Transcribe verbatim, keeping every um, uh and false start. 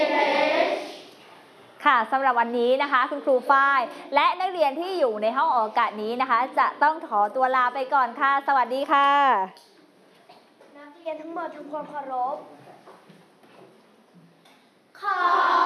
ค่ะสำหรับวันนี้นะคะคุณครูฝ้ายและนักเรียนที่อยู่ในห้องออกอากาศนี้นะคะจะต้องขอตัวลาไปก่อนค่ะสวัสดีค่ะนักเรียนทั้งหมดทำความเคารพขอ